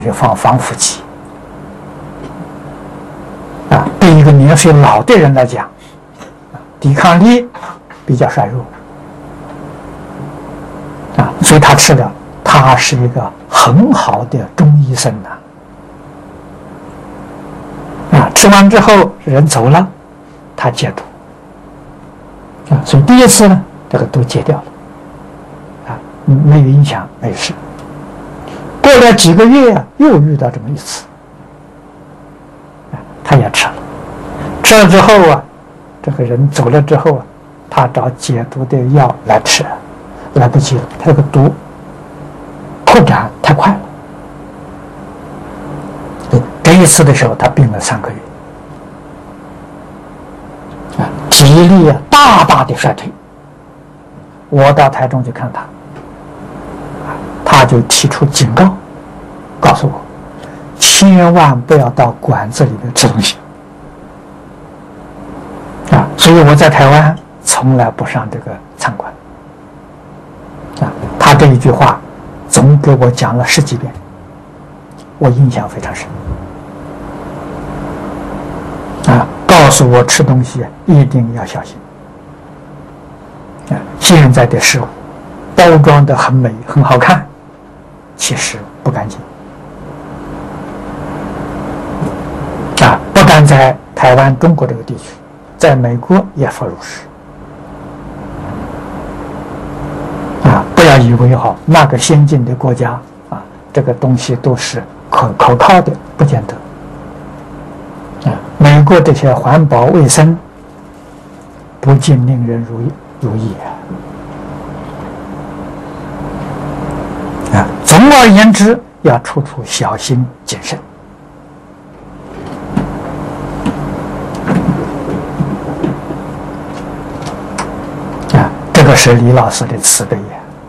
放防腐剂。对一个年岁老的人来讲，抵抗力比较衰弱，所以他吃了，他是一个很好的中医生吃完之后人走了，他解毒，所以第一次呢，这个毒解掉了，没有影响，没事。过了几个月又遇到这么一次，他也吃了。吃了之后这个人走了之后他找解毒的药来吃，来不及了，他这个毒扩展太快了。这一次的时候，他病了3个月，体力大大的衰退。我到台中去看他，他就提出警告，告诉我，千万不要到馆子里面吃东西。所以我在台湾从来不上这个餐馆。他这一句话总给我讲了10几遍，我印象非常深。告诉我吃东西一定要小心。现在的食物包装的很美很好看，其实不干净。不但在台湾、中国这个地区，在美国也复如是。不要以为那个先进的国家这个东西都是可靠的，不见得。美国这些环保卫生不尽令人如意总而言之，要处处小心谨慎。这个是李老师的慈悲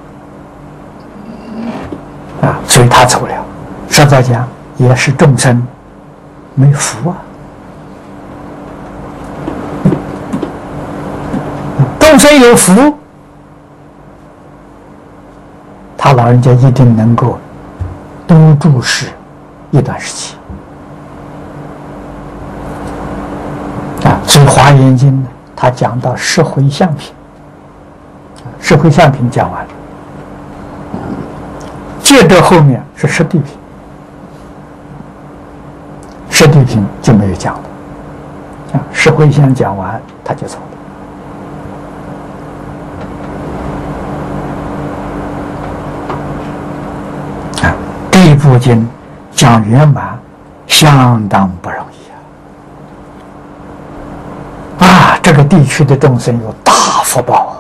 所以他走了，实在讲也是众生没福众生有福，他老人家一定能够多住世一段时期所以《华严经》呢，他讲到10回向品，10回向品讲完了，接着后面是10地品，10地品就没有讲了10回向讲完他就走了。这一部经讲圆满相当不容易这个地区的众生有大福报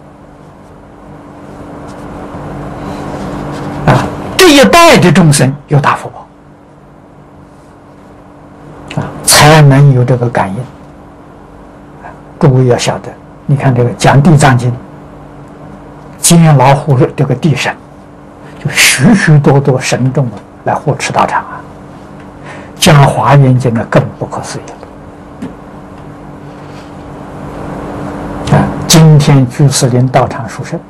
这一代的众生有大福报才能有这个感应诸位要晓得，你看这个讲地藏经，监牢护这个地神，就许许多多神众来护持道场讲华严经更不可思议了今天居士林道场殊胜，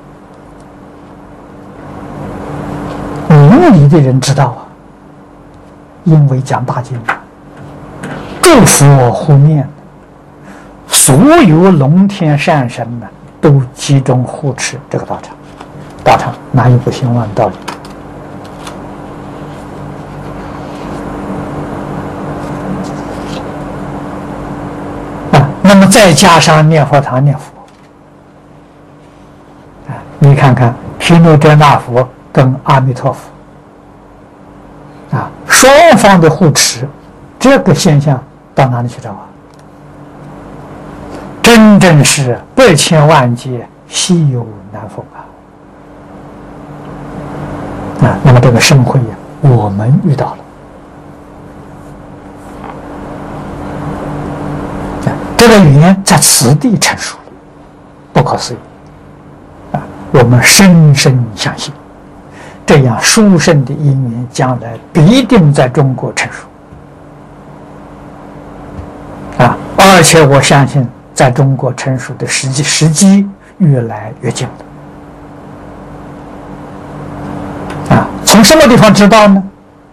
明理的人知道因为讲大经诸佛护念，所有龙天善神都集中护持这个道场，道场哪有不兴旺的道理那么再加上念佛堂念佛你看看毗卢遮那佛跟阿弥陀佛双方的护持，这个现象到哪里去找真正是百千万劫稀有难逢那么这个盛会我们遇到了这个语言在此地成熟了，不可思议我们深深相信，这样殊胜的因缘将来必定在中国成熟而且我相信在中国成熟的时机越来越近了从什么地方知道呢？